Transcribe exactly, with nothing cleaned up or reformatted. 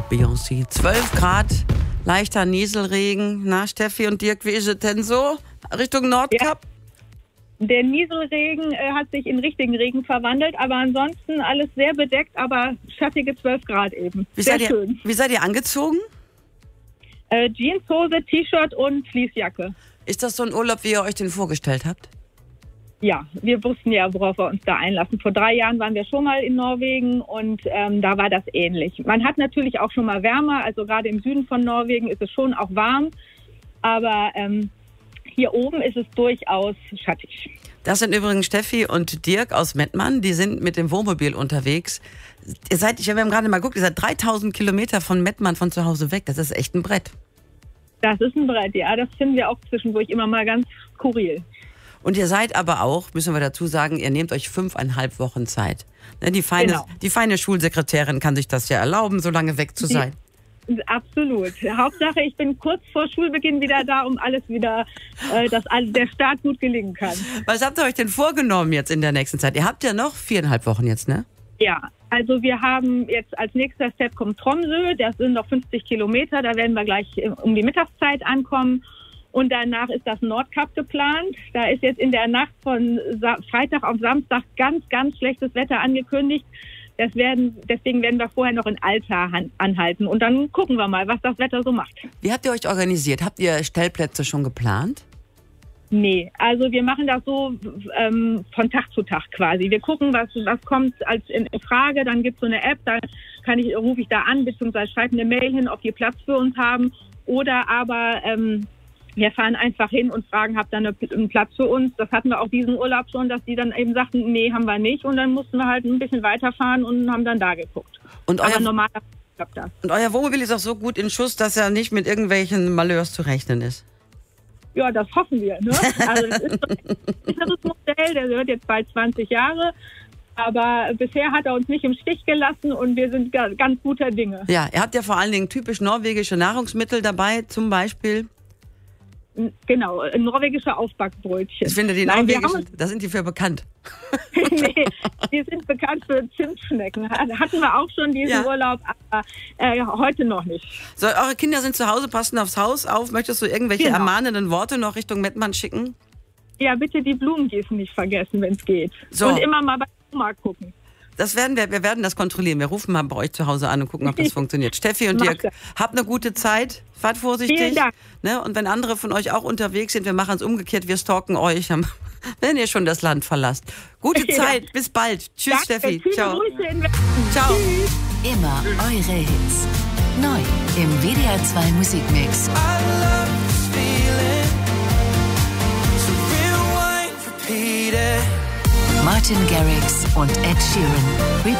Beyoncé. zwölf Grad, leichter Nieselregen. Na, Steffi und Dirk, wie ist es denn so? Richtung Nordkap? Ja. Der Nieselregen äh, hat sich in richtigen Regen verwandelt, aber ansonsten alles sehr bedeckt, aber schattige zwölf Grad eben. Wie sehr seid schön. Ihr, wie seid ihr angezogen? Äh, Jeanshose, T-Shirt und Fleecejacke. Ist das so ein Urlaub, wie ihr euch den vorgestellt habt? Ja, wir wussten ja, worauf wir uns da einlassen. Vor drei Jahren waren wir schon mal in Norwegen und ähm, da war das ähnlich. Man hat natürlich auch schon mal wärmer, also gerade im Süden von Norwegen ist es schon auch warm, aber ähm, hier oben ist es durchaus schattig. Das sind übrigens Steffi und Dirk aus Mettmann, die sind mit dem Wohnmobil unterwegs. Ihr seid, ich habe gerade mal geguckt, ihr seid dreitausend Kilometer von Mettmann von zu Hause weg. Das ist echt ein Brett. Das ist ein Brett, ja. Das finden wir auch zwischendurch immer mal ganz skurril. Und ihr seid aber auch, müssen wir dazu sagen, ihr nehmt euch fünfeinhalb Wochen Zeit. Die feine, Genau. die feine Schulsekretärin kann sich das ja erlauben, so lange weg zu sein. Die, absolut. Hauptsache, ich bin kurz vor Schulbeginn wieder da, um alles wieder, äh, dass all, der Start gut gelingen kann. Was habt ihr euch denn vorgenommen jetzt in der nächsten Zeit? Ihr habt ja noch viereinhalb Wochen jetzt, ne? Ja, also wir haben jetzt als nächster Step kommt Tromsø, das sind noch fünfzig Kilometer, da werden wir gleich um die Mittagszeit ankommen. Und danach ist das Nordkap geplant. Da ist jetzt in der Nacht von Sa- Freitag auf Samstag ganz, ganz schlechtes Wetter angekündigt. Das werden, deswegen werden wir vorher noch in Alta han- anhalten. Und dann gucken wir mal, was das Wetter so macht. Wie habt ihr euch organisiert? Habt ihr Stellplätze schon geplant? Nee, also wir machen das so ähm, von Tag zu Tag quasi. Wir gucken, was, was kommt als in Frage. Dann gibt es so eine App, da kann ich, rufe ich da an, beziehungsweise schreibe eine Mail hin, ob die Platz für uns haben. Oder aber ähm, wir fahren einfach hin und fragen, habt ihr eine, einen Platz für uns? Das hatten wir auch diesen Urlaub schon, dass die dann eben sagten, nee, haben wir nicht. Und dann mussten wir halt ein bisschen weiterfahren und haben dann da geguckt. Und Aber euer, normalerweise klappt das. und euer Wohnmobil ist auch so gut in Schuss, dass er nicht mit irgendwelchen Malheurs zu rechnen ist. Ja, das hoffen wir. Ne? Also das ist ein älteres Modell, der wird jetzt bald zwanzig Jahre. Aber bisher hat er uns nicht im Stich gelassen und wir sind ganz guter Dinge. Ja, ihr habt ja vor allen Dingen typisch norwegische Nahrungsmittel dabei, zum Beispiel. Genau, norwegische Aufbackbrötchen. Ich finde, die Nein, wir norwegischen, haben da sind die für bekannt. nee, die sind bekannt für Zimtschnecken. Hatten wir auch schon diesen Ja. Urlaub, aber äh, heute noch nicht. So, eure Kinder sind zu Hause, passen aufs Haus auf. Möchtest du irgendwelche Genau. ermahnenden Worte noch Richtung Mettmann schicken? Ja, bitte die Blumengießen nicht vergessen, wenn es geht. So. Und immer mal bei Oma gucken. Das werden wir, wir werden das kontrollieren. Wir rufen mal bei euch zu Hause an und gucken, ob das funktioniert. Steffi und Mach Dirk, das. habt eine gute Zeit, fahrt vorsichtig. Vielen Dank. Ne? Und wenn andere von euch auch unterwegs sind, wir machen es umgekehrt, wir stalken euch, wenn ihr schon das Land verlasst. Gute Ja. Zeit, bis bald. Tschüss, Danke, Steffi. viele Ciao. Grüße in Westen. Ciao. Tschüss. Immer eure Hits. Neu im W D R zwei Musikmix. Martin Garrix und Ed Sheeran.